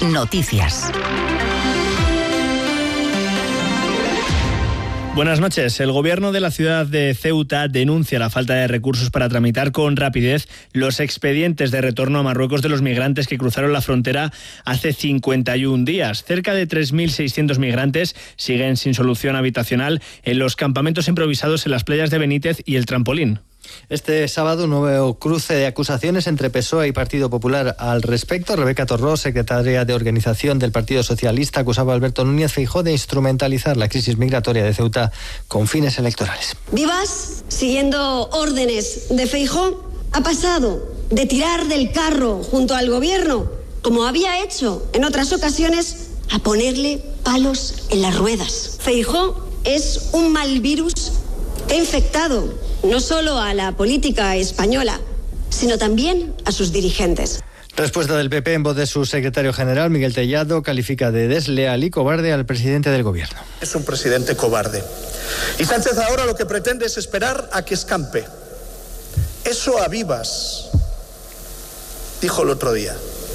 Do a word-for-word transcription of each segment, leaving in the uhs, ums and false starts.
Noticias. Buenas noches. El gobierno de la ciudad de Ceuta denuncia la falta de recursos para tramitar con rapidez los expedientes de retorno a Marruecos de los migrantes que cruzaron la frontera hace cincuenta y un días. Cerca de tres mil seiscientos migrantes siguen sin solución habitacional en los campamentos improvisados en las playas de Benítez y El Trampolín. Este sábado, un nuevo cruce de acusaciones entre P S O E y Partido Popular al respecto. Rebeca Torró, secretaria de Organización del Partido Socialista, acusaba a Alberto Núñez Feijóo de instrumentalizar la crisis migratoria de Ceuta con fines electorales. Vivas, siguiendo órdenes de Feijóo, ha pasado de tirar del carro junto al gobierno, como había hecho en otras ocasiones, a ponerle palos en las ruedas. Feijóo es un mal virus que ha infectado no solo a la política española, sino también a sus dirigentes. Respuesta del P P en voz de su secretario general, Miguel Tellado, califica de desleal y cobarde al presidente del gobierno. Es un presidente cobarde. Y Sánchez ahora lo que pretende es esperar a que escampe. Eso a vivas, dijo el otro día.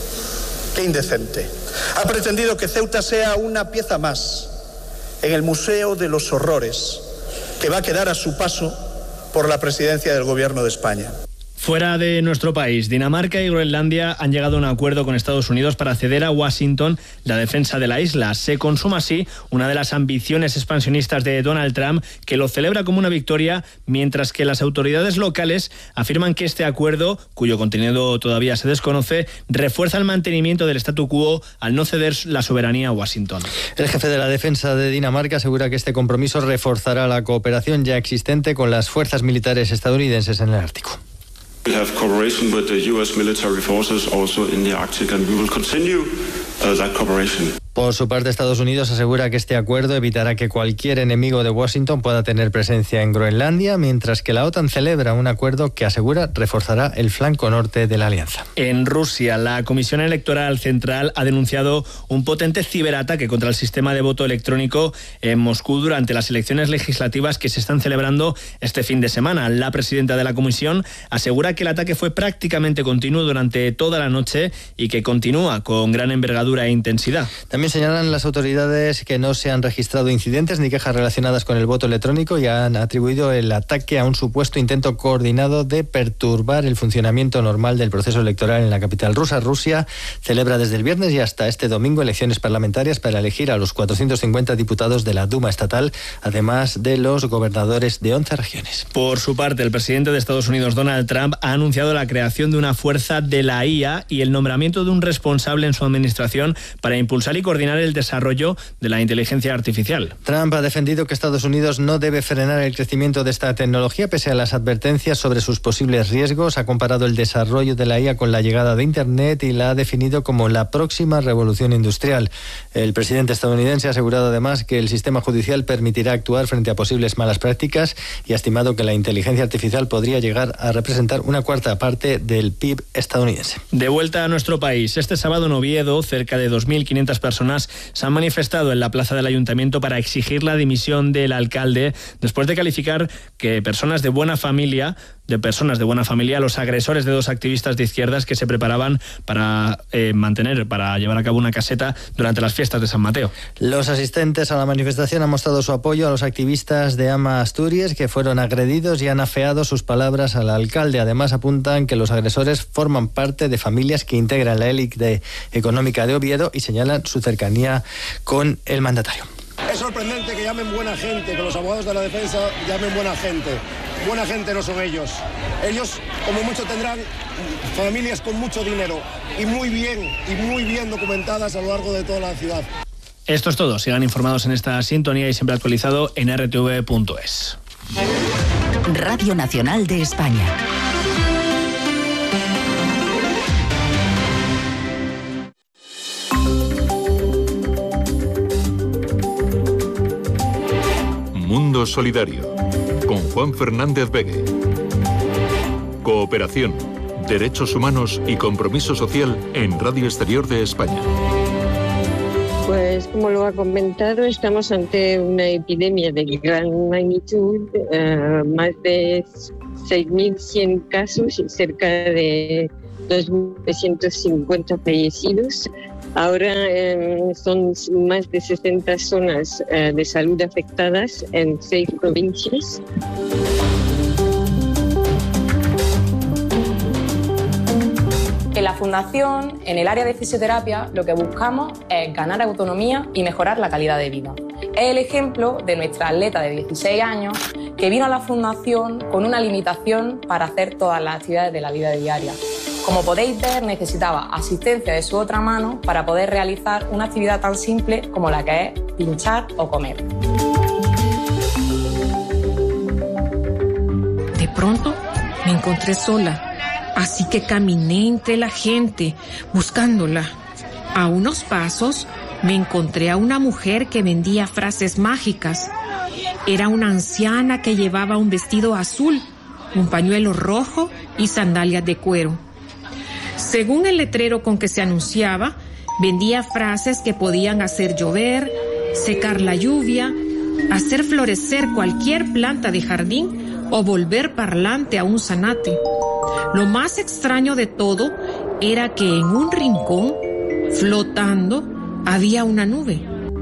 Qué indecente. Ha pretendido que Ceuta sea una pieza más en el Museo de los Horrores, que va a quedar a su paso por la presidencia del Gobierno de España. Fuera de nuestro país, Dinamarca y Groenlandia han llegado a un acuerdo con Estados Unidos para ceder a Washington la defensa de la isla. Se consuma así una de las ambiciones expansionistas de Donald Trump, que lo celebra como una victoria, mientras que las autoridades locales afirman que este acuerdo, cuyo contenido todavía se desconoce, refuerza el mantenimiento del statu quo al no ceder la soberanía a Washington. El jefe de la defensa de Dinamarca asegura que este compromiso reforzará la cooperación ya existente con las fuerzas militares estadounidenses en el Ártico. We have cooperation with the U S military forces also in the Arctic, and we will continue uh, that cooperation. Por su parte, Estados Unidos asegura que este acuerdo evitará que cualquier enemigo de Washington pueda tener presencia en Groenlandia, mientras que la OTAN celebra un acuerdo que asegura reforzará el flanco norte de la alianza. En Rusia, la Comisión Electoral Central ha denunciado un potente ciberataque contra el sistema de voto electrónico en Moscú durante las elecciones legislativas que se están celebrando este fin de semana. La presidenta de la comisión asegura que el ataque fue prácticamente continuo durante toda la noche y que continúa con gran envergadura e intensidad. También señalan las autoridades que no se han registrado incidentes ni quejas relacionadas con el voto electrónico y han atribuido el ataque a un supuesto intento coordinado de perturbar el funcionamiento normal del proceso electoral en la capital rusa. Rusia celebra desde el viernes y hasta este domingo elecciones parlamentarias para elegir a los cuatrocientos cincuenta diputados de la Duma estatal, además de los gobernadores de once regiones. Por su parte, el presidente de Estados Unidos, Donald Trump, ha anunciado la creación de una fuerza de la I A y el nombramiento de un responsable en su administración para impulsar y coordinar el desarrollo de la inteligencia artificial. Trump ha defendido que Estados Unidos no debe frenar el crecimiento de esta tecnología pese a las advertencias sobre sus posibles riesgos. Ha comparado el desarrollo de la I A con la llegada de Internet y la ha definido como la próxima revolución industrial. El presidente estadounidense ha asegurado además que el sistema judicial permitirá actuar frente a posibles malas prácticas y ha estimado que la inteligencia artificial podría llegar a representar una cuarta parte del P I B estadounidense. De vuelta a nuestro país, este sábado en Oviedo, cerca de dos mil quinientas personas se han manifestado en la plaza del ayuntamiento para exigir la dimisión del alcalde después de calificar que personas de buena familia de personas de buena familia, los agresores de dos activistas de izquierdas que se preparaban para eh, mantener, para llevar a cabo una caseta durante las fiestas de San Mateo. Los asistentes a la manifestación han mostrado su apoyo a los activistas de Ama Asturias que fueron agredidos y han afeado sus palabras al alcalde. Además, apuntan que los agresores forman parte de familias que integran la élite económica de Oviedo y señalan su cercanía con el mandatario. Es sorprendente que llamen buena gente, que los abogados de la defensa llamen buena gente. Buena gente no son ellos. Ellos, como mucho, tendrán familias con mucho dinero y muy bien, y muy bien documentadas a lo largo de toda la ciudad. Esto es todo. Sigan informados en esta sintonía y siempre actualizado en r t v punto es. Radio Nacional de España. Mundo Solidario, con Juan Fernández Begue. Cooperación, derechos humanos y compromiso social en Radio Exterior de España. Pues como lo ha comentado, estamos ante una epidemia de gran magnitud, eh, más de seis mil cien casos y cerca de dos mil trescientos cincuenta fallecidos. Ahora eh, son más de sesenta zonas eh, de salud afectadas en seis provincias. En la Fundación, en el área de fisioterapia, lo que buscamos es ganar autonomía y mejorar la calidad de vida. Es el ejemplo de nuestra atleta de dieciséis años que vino a la Fundación con una limitación para hacer todas las actividades de la vida diaria. Como podéis ver, necesitaba asistencia de su otra mano para poder realizar una actividad tan simple como la que es pinchar o comer. De pronto me encontré sola. Así que caminé entre la gente, buscándola. A unos pasos me encontré a una mujer que vendía frases mágicas. Era una anciana que llevaba un vestido azul, un pañuelo rojo y sandalias de cuero. Según el letrero con que se anunciaba, vendía frases que podían hacer llover, secar la lluvia, hacer florecer cualquier planta de jardín o volver parlante a un zanate. Lo más extraño de todo era que en un rincón, flotando, había una nube.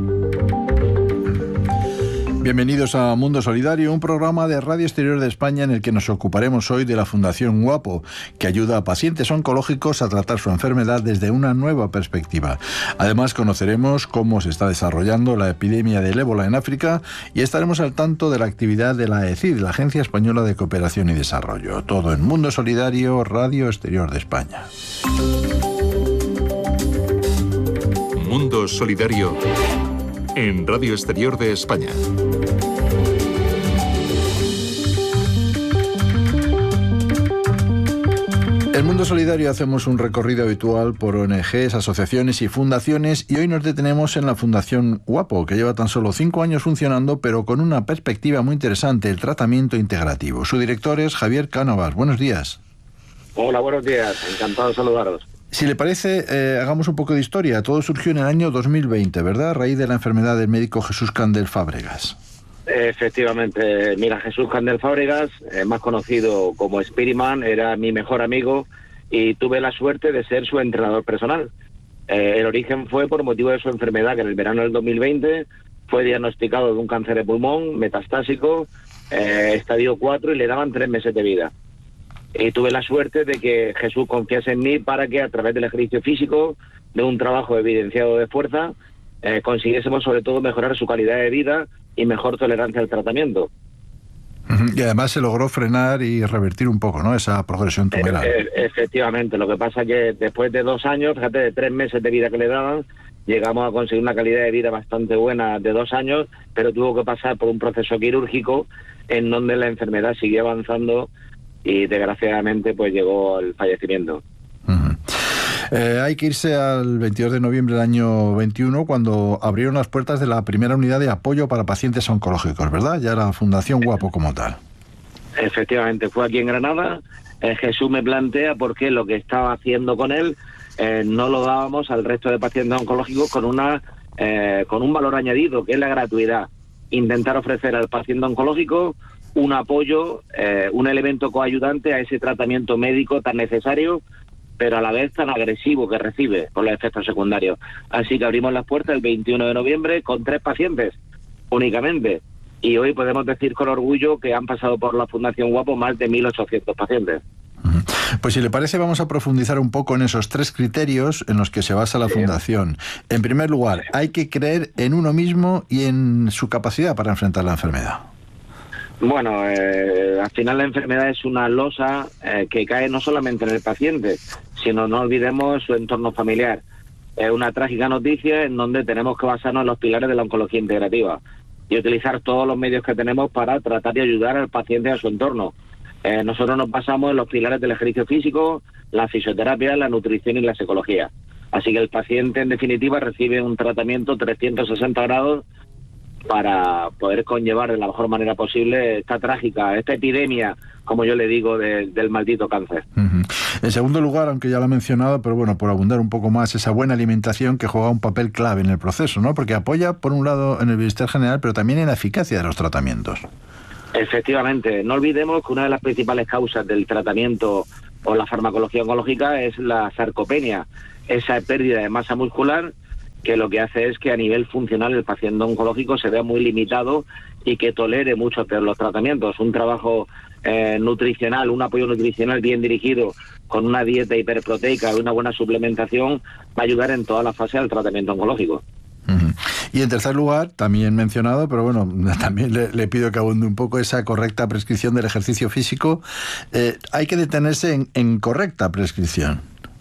Bienvenidos a Mundo Solidario, un programa de Radio Exterior de España en el que nos ocuparemos hoy de la Fundación Guapo, que ayuda a pacientes oncológicos a tratar su enfermedad desde una nueva perspectiva. Además, conoceremos cómo se está desarrollando la epidemia del ébola en África y estaremos al tanto de la actividad de la E C I D, la Agencia Española de Cooperación y Desarrollo. Todo en Mundo Solidario, Radio Exterior de España. Mundo Solidario en Radio Exterior de España. En Mundo Solidario hacemos un recorrido habitual por O N Ges, asociaciones y fundaciones, y hoy nos detenemos en la Fundación Guapo, que lleva tan solo cinco años funcionando, pero con una perspectiva muy interesante, el tratamiento integrativo. Su director es Javier Cánovas. Buenos días. Hola, buenos días. Encantado de saludaros. Si le parece, eh, hagamos un poco de historia. Todo surgió en el año dos mil veinte, ¿verdad? A raíz de la enfermedad del médico Jesús Candel Fábregas. Efectivamente. Mira, Jesús Candel Fábregas, eh, más conocido como Spiderman, era mi mejor amigo y tuve la suerte de ser su entrenador personal. Eh, el origen fue por motivo de su enfermedad, que en el verano del dos mil veinte fue diagnosticado de un cáncer de pulmón metastásico, eh, estadio cuatro, y le daban tres meses de vida. Y tuve la suerte de que Jesús confiase en mí para que a través del ejercicio físico, de un trabajo evidenciado de fuerza, eh, consiguiésemos sobre todo mejorar su calidad de vida y mejor tolerancia al tratamiento. Y además se logró frenar y revertir un poco, ¿no?, esa progresión tumoral. E- e- efectivamente, lo que pasa es que después de dos años, fíjate, de tres meses de vida que le daban, llegamos a conseguir una calidad de vida bastante buena de dos años, pero tuvo que pasar por un proceso quirúrgico en donde la enfermedad siguió avanzando y desgraciadamente pues llegó el fallecimiento. Uh-huh. Eh, hay que irse al veintidós de noviembre del año veintiuno, cuando abrieron las puertas de la primera unidad de apoyo para pacientes oncológicos, ¿verdad? Ya la Fundación Guapo como tal. Efectivamente, fue aquí en Granada. Eh, Jesús me plantea por qué lo que estaba haciendo con él eh, no lo dábamos al resto de pacientes oncológicos con una eh, con un valor añadido, que es la gratuidad. Intentar ofrecer al paciente oncológico un apoyo, eh, un elemento coayudante a ese tratamiento médico tan necesario, pero a la vez tan agresivo que recibe por los efectos secundarios. Así que abrimos las puertas el veintiuno de noviembre con tres pacientes únicamente. Y hoy podemos decir con orgullo que han pasado por la Fundación Guapo más de mil ochocientos pacientes. Pues si le parece, vamos a profundizar un poco en esos tres criterios en los que se basa la sí. Fundación. En primer lugar, hay que creer en uno mismo y en su capacidad para enfrentar la enfermedad. Bueno, eh, al final la enfermedad es una losa eh, que cae no solamente en el paciente, sino no olvidemos su entorno familiar. Es una trágica noticia en donde tenemos que basarnos en los pilares de la oncología integrativa y utilizar todos los medios que tenemos para tratar de ayudar al paciente y a su entorno. Eh, nosotros nos basamos en los pilares del ejercicio físico, la fisioterapia, la nutrición y la psicología. Así que el paciente, en definitiva, recibe un tratamiento trescientos sesenta grados para poder conllevar de la mejor manera posible esta trágica, esta epidemia, como yo le digo, de, del maldito cáncer. Uh-huh. En segundo lugar, aunque ya lo he mencionado, pero bueno, por abundar un poco más, esa buena alimentación que juega un papel clave en el proceso, ¿no? Porque apoya, por un lado, en el bienestar general, pero también en la eficacia de los tratamientos. Efectivamente. No olvidemos que una de las principales causas del tratamiento o la farmacología oncológica es la sarcopenia, esa pérdida de masa muscular, que lo que hace es que a nivel funcional el paciente oncológico se vea muy limitado y que tolere mucho peor los tratamientos. Un trabajo eh, nutricional, un apoyo nutricional bien dirigido, con una dieta hiperproteica y una buena suplementación, va a ayudar en toda la fase del tratamiento oncológico. Uh-huh. Y en tercer lugar, también mencionado, pero bueno, también le, le pido que abunde un poco, esa correcta prescripción del ejercicio físico. Eh, hay que detenerse en, en correcta prescripción.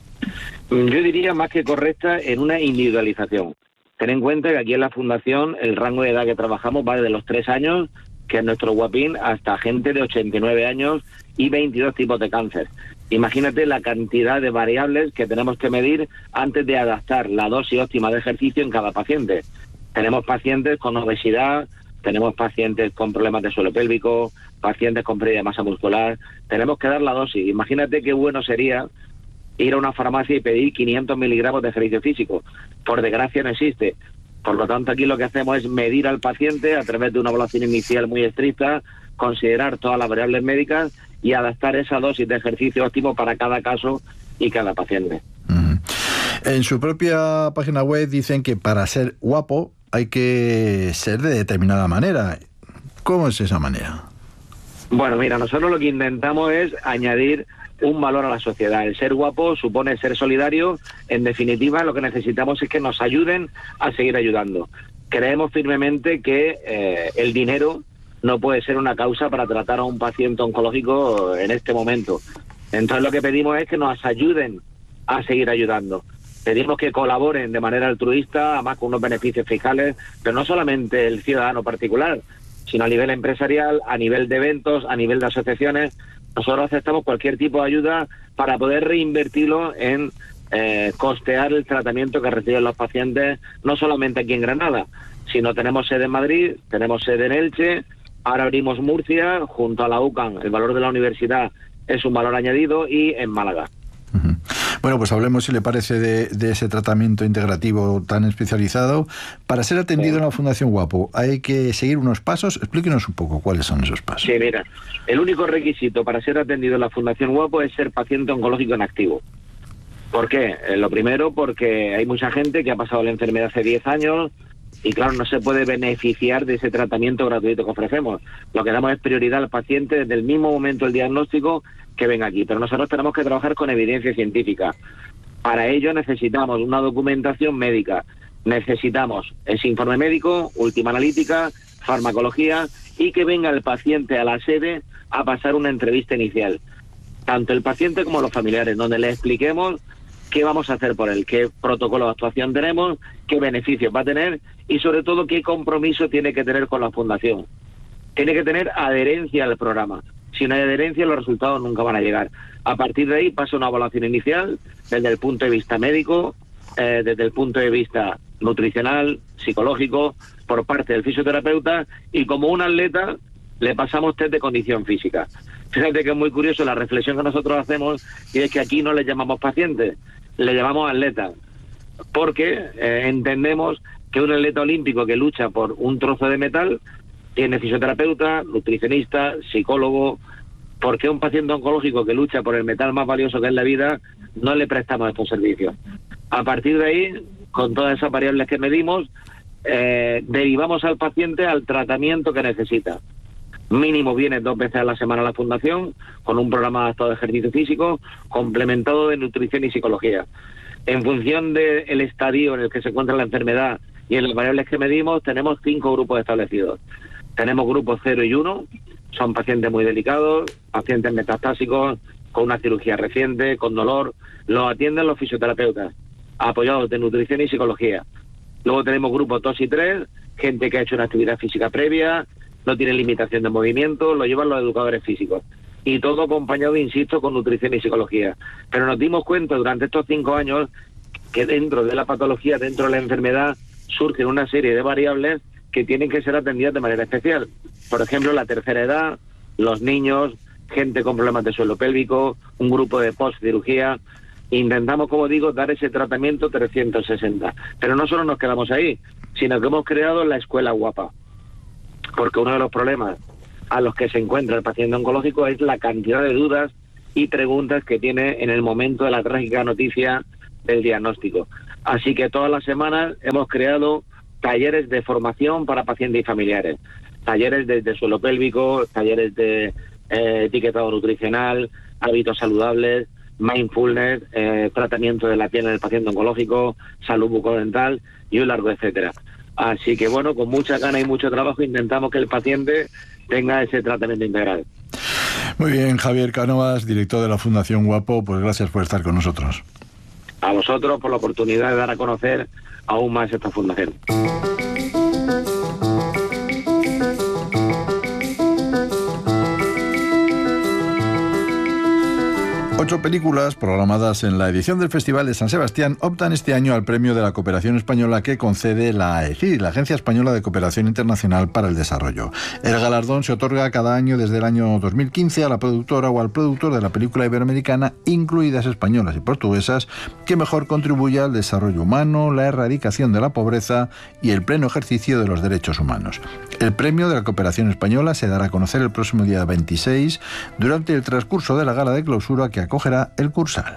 Yo diría más que correcta, en una individualización. Ten en cuenta que aquí en la Fundación el rango de edad que trabajamos va desde los tres años, que es nuestro guapín, hasta gente de ochenta y nueve años y veintidós tipos de cáncer. Imagínate la cantidad de variables que tenemos que medir antes de adaptar la dosis óptima de ejercicio en cada paciente. Tenemos pacientes con obesidad, tenemos pacientes con problemas de suelo pélvico, pacientes con pérdida de masa muscular. Tenemos que dar la dosis. Imagínate qué bueno sería ir a una farmacia y pedir quinientos miligramos de ejercicio físico. Por desgracia no existe. Por lo tanto, aquí lo que hacemos es medir al paciente a través de una evaluación inicial muy estricta, considerar todas las variables médicas y adaptar esa dosis de ejercicio óptimo para cada caso y cada paciente. Uh-huh. En su propia página web dicen que para ser guapo hay que ser de determinada manera. ¿Cómo es esa manera? Bueno, mira, nosotros lo que intentamos es añadir un valor a la sociedad. El ser guapo supone ser solidario. En definitiva, lo que necesitamos es que nos ayuden a seguir ayudando. Creemos firmemente que eh, el dinero no puede ser una causa para tratar a un paciente oncológico en este momento. Entonces lo que pedimos es que nos ayuden a seguir ayudando. Pedimos que colaboren de manera altruista, además con unos beneficios fiscales, pero no solamente el ciudadano particular, sino a nivel empresarial, a nivel de eventos, a nivel de asociaciones. Nosotros aceptamos cualquier tipo de ayuda para poder reinvertirlo en eh, costear el tratamiento que reciben los pacientes, no solamente aquí en Granada, sino tenemos sede en Madrid, tenemos sede en Elche, ahora abrimos Murcia, junto a la U C A M, el valor de la universidad es un valor añadido, y en Málaga. Uh-huh. Bueno, pues hablemos, si le parece, de, de ese tratamiento integrativo tan especializado. Para ser atendido sí. en la Fundación Guapo, ¿hay que seguir unos pasos? Explíquenos un poco cuáles son esos pasos. Sí, mira, el único requisito para ser atendido en la Fundación Guapo es ser paciente oncológico en activo. ¿Por qué? Eh, lo primero, porque hay mucha gente que ha pasado la enfermedad hace diez años y, claro, no se puede beneficiar de ese tratamiento gratuito que ofrecemos. Lo que damos es prioridad al paciente desde el mismo momento del diagnóstico que venga aquí. Pero nosotros tenemos que trabajar con evidencia científica. Para ello necesitamos una documentación médica. Necesitamos ese informe médico, última analítica, farmacología, y que venga el paciente a la sede a pasar una entrevista inicial. Tanto el paciente como los familiares, donde le expliquemos qué vamos a hacer por él, qué protocolo de actuación tenemos, qué beneficios va a tener y, sobre todo, qué compromiso tiene que tener con la Fundación. Tiene que tener adherencia al programa. Si no hay adherencia, los resultados nunca van a llegar. A partir de ahí pasa una evaluación inicial desde el punto de vista médico, eh, desde el punto de vista nutricional, psicológico, por parte del fisioterapeuta, y como un atleta le pasamos test de condición física. Fíjate que es muy curioso la reflexión que nosotros hacemos, y es que aquí no le llamamos pacientes, le llamamos atletas, porque eh, entendemos que un atleta olímpico que lucha por un trozo de metal tiene fisioterapeuta, nutricionista, psicólogo. Porque un paciente oncológico que lucha por el metal más valioso que es la vida, no le prestamos estos servicios. A partir de ahí, con todas esas variables que medimos, eh, derivamos al paciente al tratamiento que necesita. Mínimo viene dos veces a la semana a la Fundación, con un programa adaptado de ejercicio físico, complementado de nutrición y psicología. En función del estadio en el que se encuentra la enfermedad y en las variables que medimos, tenemos cinco grupos establecidos. Tenemos grupos cero y uno, son pacientes muy delicados, pacientes metastásicos, con una cirugía reciente, con dolor. Los atienden los fisioterapeutas, apoyados de nutrición y psicología. Luego tenemos grupos dos y tres, gente que ha hecho una actividad física previa, no tiene limitación de movimiento, lo llevan los educadores físicos. Y todo acompañado, insisto, con nutrición y psicología. Pero nos dimos cuenta durante estos cinco años que dentro de la patología, dentro de la enfermedad, surgen una serie de variables que tienen que ser atendidas de manera especial. Por ejemplo, la tercera edad, los niños, gente con problemas de suelo pélvico, un grupo de post-cirugía. Intentamos, como digo, dar ese tratamiento trescientos sesenta. Pero no solo nos quedamos ahí, sino que hemos creado la Escuela Guapa. Porque uno de los problemas a los que se encuentra el paciente oncológico es la cantidad de dudas y preguntas que tiene en el momento de la trágica noticia del diagnóstico. Así que todas las semanas hemos creado talleres de formación para pacientes y familiares, talleres desde suelo pélvico, talleres de eh, etiquetado nutricional, hábitos saludables, mindfulness, eh, tratamiento de la piel en el paciente oncológico, salud bucodental y un largo etcétera. Así que bueno, con mucha gana y mucho trabajo intentamos que el paciente tenga ese tratamiento integral. Muy bien, Javier Cánovas, director de la Fundación Guapo, pues gracias por estar con nosotros. A vosotros por la oportunidad de dar a conocer aún más esta fundación. Ocho películas programadas en la edición del Festival de San Sebastián optan este año al premio de la cooperación española que concede la A E C I, la Agencia Española de Cooperación Internacional para el Desarrollo. El galardón se otorga cada año desde el año dos mil quince a la productora o al productor de la película iberoamericana, incluidas españolas y portuguesas, que mejor contribuya al desarrollo humano, la erradicación de la pobreza y el pleno ejercicio de los derechos humanos. El premio de la cooperación española se dará a conocer el próximo día veintiséis durante el transcurso de la gala de clausura que acogerá el Cursal.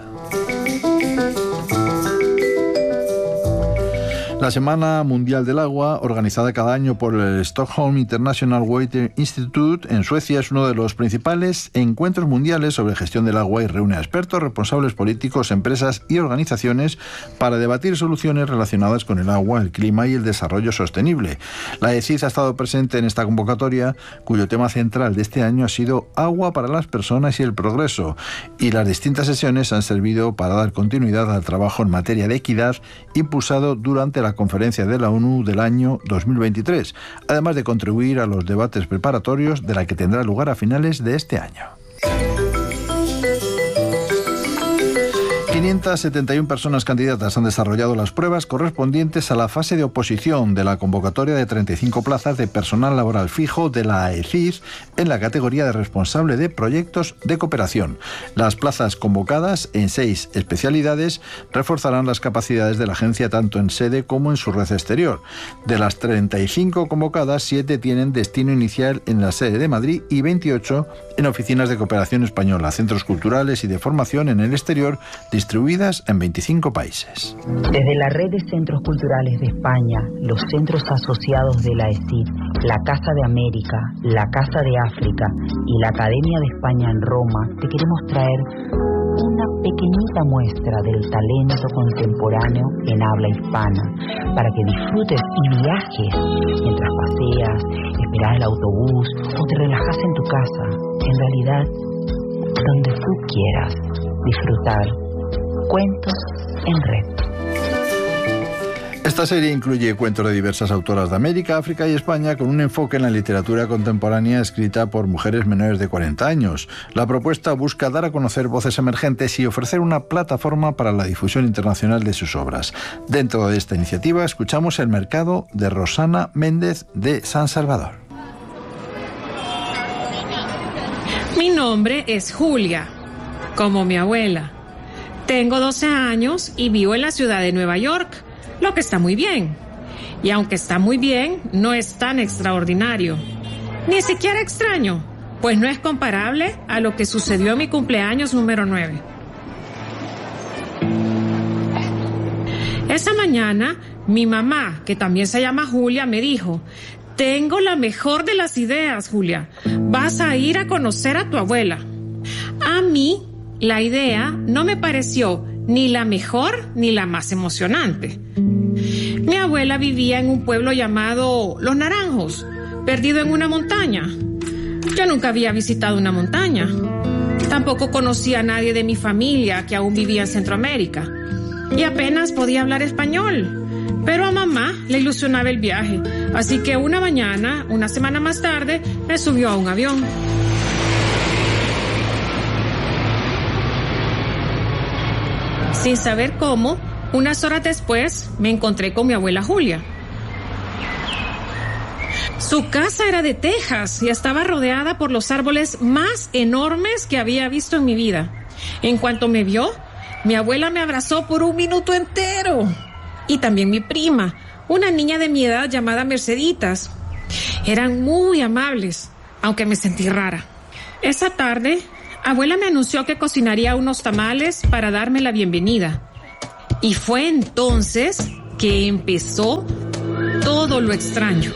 La Semana Mundial del Agua, organizada cada año por el Stockholm International Water Institute en Suecia, es uno de los principales encuentros mundiales sobre gestión del agua y reúne a expertos, responsables políticos, empresas y organizaciones para debatir soluciones relacionadas con el agua, el clima y el desarrollo sostenible. La E C I ha estado presente en esta convocatoria, cuyo tema central de este año ha sido agua para las personas y el progreso, y las distintas sesiones han servido para dar continuidad al trabajo en materia de equidad impulsado durante la la conferencia de la ONU del año dos mil veintitrés, además de contribuir a los debates preparatorios de la que tendrá lugar a finales de este año. quinientas setenta y una personas candidatas han desarrollado las pruebas correspondientes a la fase de oposición de la convocatoria de treinta y cinco plazas de personal laboral fijo de la A E C I en la categoría de responsable de proyectos de cooperación. Las plazas convocadas en seis especialidades reforzarán las capacidades de la agencia tanto en sede como en su red exterior. De las treinta y cinco convocadas, siete tienen destino inicial en la sede de Madrid y veintiocho en oficinas de cooperación española, centros culturales y de formación en el exterior, distribuidas en veinticinco países. Desde la red de centros culturales de España, los centros asociados de la E C I D, la Casa de América, la Casa de África y la Academia de España en Roma, te queremos traer una pequeñita muestra del talento contemporáneo en habla hispana, para que disfrutes y viajes mientras paseas, esperas el autobús o te relajas en tu casa. En realidad, donde tú quieras disfrutar. Cuentos en Red. Esta serie incluye cuentos de diversas autoras de América, África y España con un enfoque en la literatura contemporánea escrita por mujeres menores de cuarenta años. La propuesta busca dar a conocer voces emergentes y ofrecer una plataforma para la difusión internacional de sus obras. Dentro de esta iniciativa escuchamos El mercado de Rosana Méndez de San Salvador. Mi nombre es Julia, como mi abuela. Tengo doce años y vivo en la ciudad de Nueva York, lo que está muy bien. Y aunque está muy bien, no es tan extraordinario. Ni siquiera extraño, pues no es comparable a lo que sucedió en mi cumpleaños número nueve. Esa mañana, mi mamá, que también se llama Julia, me dijo: tengo la mejor de las ideas, Julia. Vas a ir a conocer a tu abuela. A mí, la idea no me pareció ni la mejor ni la más emocionante. Mi abuela vivía en un pueblo llamado Los Naranjos, perdido en una montaña. Yo nunca había visitado una montaña. Tampoco conocía a nadie de mi familia que aún vivía en Centroamérica. Y apenas podía hablar español. Pero a mamá le ilusionaba el viaje. Así que una mañana, una semana más tarde, me subió a un avión. Sin saber cómo, unas horas después me encontré con mi abuela Julia. Su casa era de tejas y estaba rodeada por los árboles más enormes que había visto en mi vida. En cuanto me vio, mi abuela me abrazó por un minuto entero. Y también mi prima, una niña de mi edad llamada Merceditas. Eran muy amables, aunque me sentí rara. Esa tarde, abuela me anunció que cocinaría unos tamales para darme la bienvenida. Y fue entonces que empezó todo lo extraño.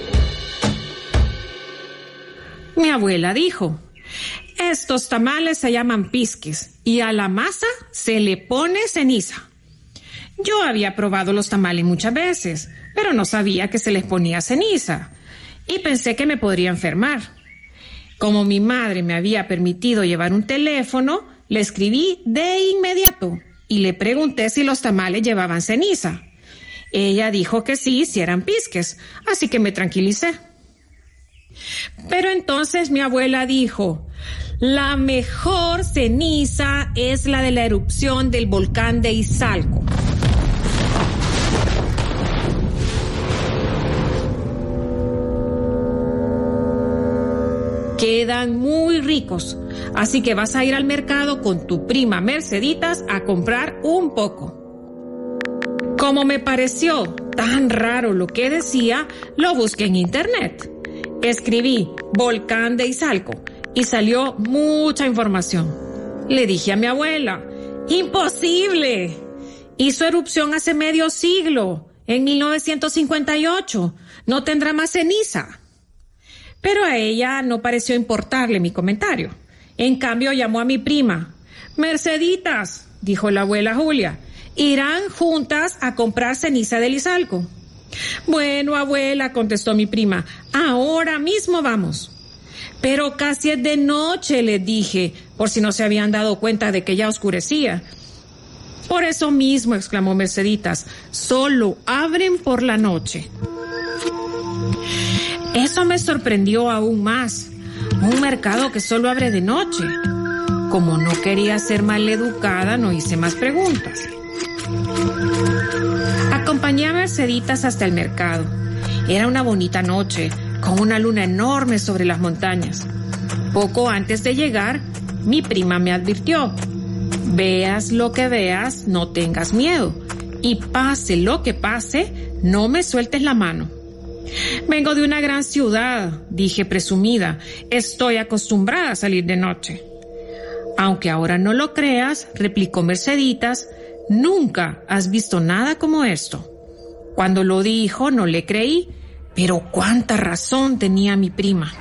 Mi abuela dijo: estos tamales se llaman pisques y a la masa se le pone ceniza. Yo había probado los tamales muchas veces, pero no sabía que se les ponía ceniza y pensé que me podría enfermar. Como mi madre me había permitido llevar un teléfono, le escribí de inmediato y le pregunté si los tamales llevaban ceniza. Ella dijo que sí, si eran pisques, así que me tranquilicé. Pero entonces mi abuela dijo: la mejor ceniza es la de la erupción del volcán de Izalco. Quedan muy ricos, así que vas a ir al mercado con tu prima Merceditas a comprar un poco. Como me pareció tan raro lo que decía, lo busqué en internet. Escribí volcán de Izalco y salió mucha información. Le dije a mi abuela: ¡imposible! Hizo erupción hace medio siglo, en mil novecientos cincuenta y ocho. No tendrá más ceniza. Pero a ella no pareció importarle mi comentario. En cambio, llamó a mi prima. Merceditas, dijo la abuela Julia, irán juntas a comprar ceniza del Izalco. Bueno, abuela, contestó mi prima, ahora mismo vamos. Pero casi es de noche, les dije, por si no se habían dado cuenta de que ya oscurecía. Por eso mismo, exclamó Merceditas, solo abren por la noche. Eso me sorprendió aún más. Un mercado que solo abre de noche. Como no quería ser maleducada, no hice más preguntas. Acompañé a Merceditas hasta el mercado. Era una bonita noche, con una luna enorme sobre las montañas. Poco antes de llegar, mi prima me advirtió: veas lo que veas, no tengas miedo. Y pase lo que pase, no me sueltes la mano. Vengo de una gran ciudad, dije presumida. Estoy acostumbrada a salir de noche. Aunque ahora no lo creas, replicó Merceditas, nunca has visto nada como esto. Cuando lo dijo, no le creí, pero cuánta razón tenía mi prima.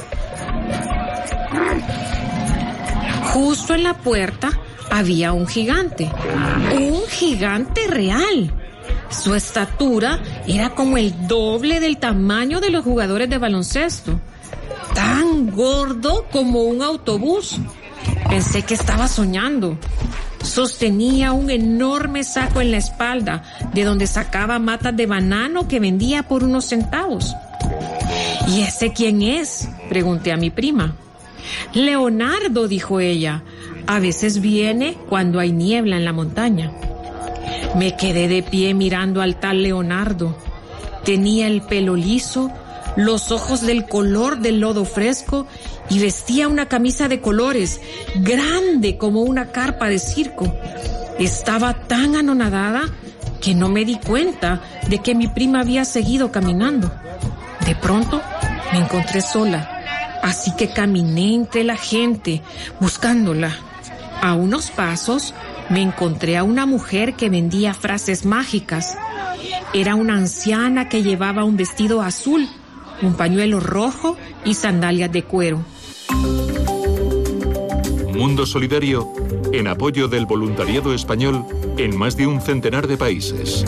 Justo en la puerta había un gigante, un gigante real. Su estatura era como el doble del tamaño de los jugadores de baloncesto. Tan gordo como un autobús. Pensé que estaba soñando. Sostenía un enorme saco en la espalda, de donde sacaba matas de banano que vendía por unos centavos. ¿Y ese quién es?, pregunté a mi prima. Leonardo, dijo ella. A veces viene cuando hay niebla en la montaña. Me quedé de pie mirando al tal Leonardo. Tenía el pelo liso, los ojos del color del lodo fresco y vestía una camisa de colores, grande como una carpa de circo. Estaba tan anonadada que no me di cuenta de que mi prima había seguido caminando. De pronto me encontré sola, así que caminé entre la gente buscándola. A unos pasos me encontré a una mujer que vendía frases mágicas. Era una anciana que llevaba un vestido azul, un pañuelo rojo y sandalias de cuero. Mundo Solidario, en apoyo del voluntariado español en más de un centenar de países.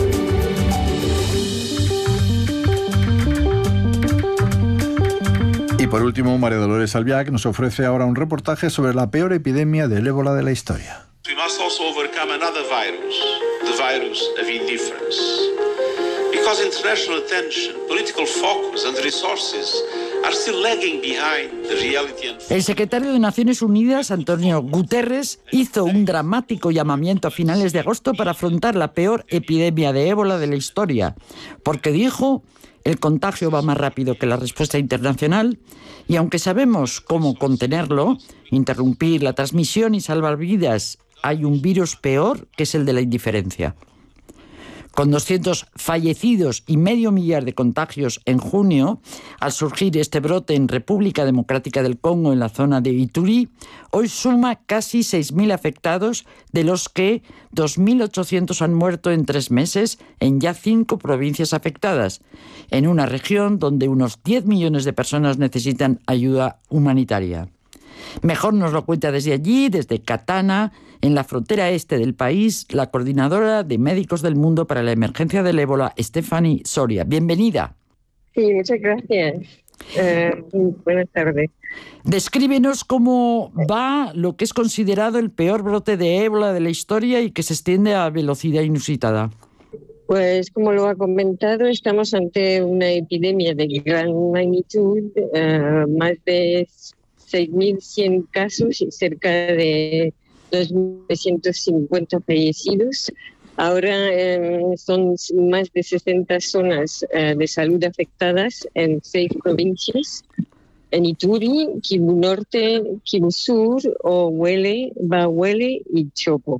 Y por último, María Dolores Albiac nos ofrece ahora un reportaje sobre la peor epidemia del ébola de la historia. We must also overcome another virus, the virus of indifference. Because international attention, political focus and resources are still lagging behind the reality and... El secretario de Naciones Unidas, Antonio Guterres, hizo un dramático llamamiento a finales de agosto para afrontar la peor epidemia de ébola de la historia, porque dijo: el contagio va más rápido que la respuesta internacional y aunque sabemos cómo contenerlo, interrumpir la transmisión y salvar vidas, hay un virus peor que es el de la indiferencia. Con doscientos fallecidos y medio millar de contagios en junio, al surgir este brote en República Democrática del Congo, en la zona de Ituri, hoy suma casi seis mil afectados, de los que dos mil ochocientos han muerto en tres meses en ya cinco provincias afectadas, en una región donde unos diez millones de personas necesitan ayuda humanitaria. Mejor nos lo cuenta desde allí, desde Katana, en la frontera este del país, la coordinadora de Médicos del Mundo para la Emergencia del Ébola, Stephanie Soria. Bienvenida. Sí, muchas gracias. Eh, buenas tardes. Descríbenos cómo va lo que es considerado el peor brote de ébola de la historia y que se extiende a velocidad inusitada. Pues como lo ha comentado, estamos ante una epidemia de gran magnitud, eh, más de seis mil cien casos y cerca de dos mil novecientos cincuenta fallecidos. Ahora eh, son más de sesenta zonas eh, de salud afectadas en seis provincias: en Ituri, Kivu Norte, Kivu Sur, Ohuele, Bahuele y Chopo.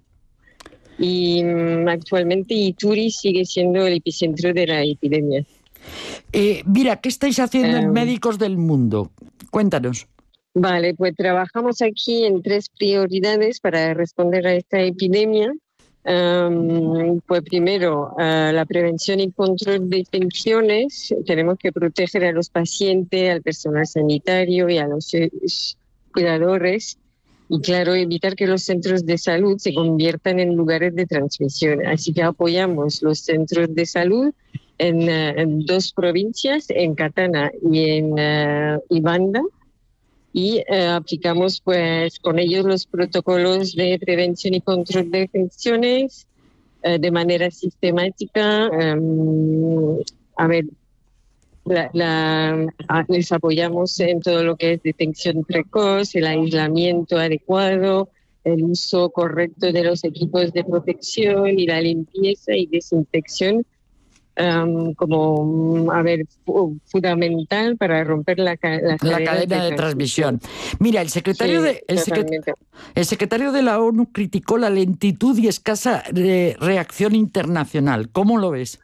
Y um, actualmente Ituri sigue siendo el epicentro de la epidemia. Eh, mira, ¿qué estáis haciendo um, en Médicos del Mundo? Cuéntanos. Vale, pues trabajamos aquí en tres prioridades para responder a esta epidemia. Um, pues primero, uh, la prevención y control de infecciones. Tenemos que proteger a los pacientes, al personal sanitario y a los cuidadores. Y claro, evitar que los centros de salud se conviertan en lugares de transmisión. Así que apoyamos los centros de salud en, uh, en dos provincias, en Katana y en uh, Ibanda. Y eh, aplicamos pues con ellos los protocolos de prevención y control de infecciones eh, de manera sistemática. Um, a ver, la, la, les apoyamos en todo lo que es detección precoz, el aislamiento adecuado, el uso correcto de los equipos de protección y la limpieza y desinfección. Um, como, a ver, fu- fundamental para romper la, ca- la, la cadena de, de transmisión. Mira, el secretario, sí, de, el, secret- el secretario de la ONU criticó la lentitud y escasa re- reacción internacional. ¿Cómo lo ves?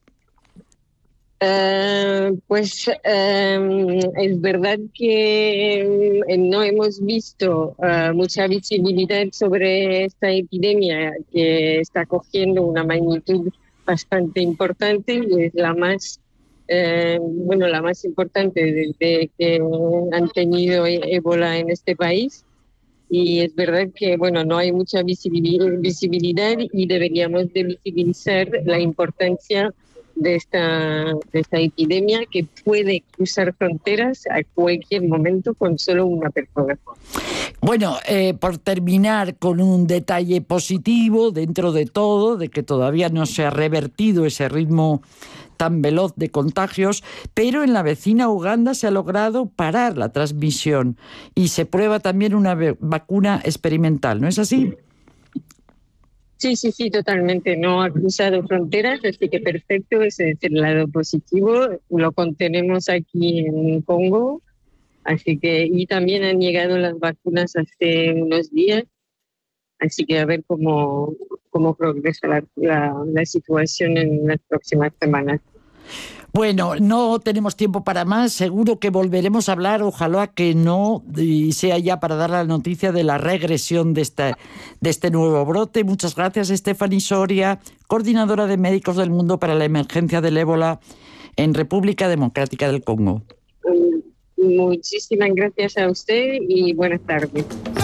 Uh, pues um, es verdad que um, no hemos visto uh, mucha visibilidad sobre esta epidemia que está cogiendo una magnitud bastante importante y es la más eh, bueno la más importante desde que han tenido ébola en este país, y es verdad que bueno no hay mucha visibilidad y deberíamos de visibilizar la importancia de esta de esta epidemia, que puede cruzar fronteras a cualquier momento con solo una persona. Bueno, eh, por terminar con un detalle positivo dentro de todo, de que todavía no se ha revertido ese ritmo tan veloz de contagios, pero en la vecina Uganda se ha logrado parar la transmisión y se prueba también una vacuna experimental, ¿no es así? Sí, sí, sí, totalmente. No ha cruzado fronteras, así que perfecto, ese es el lado positivo. Lo contenemos aquí en Congo, así que, y también han llegado las vacunas hace unos días, así que a ver cómo, cómo progresa la, la, la situación en las próximas semanas. Bueno, no tenemos tiempo para más, seguro que volveremos a hablar, ojalá que no, y sea ya para dar la noticia de la regresión de este, de este nuevo brote. Muchas gracias, Stephanie Soria, coordinadora de Médicos del Mundo para la Emergencia del Ébola en República Democrática del Congo. Muchísimas gracias a usted y buenas tardes.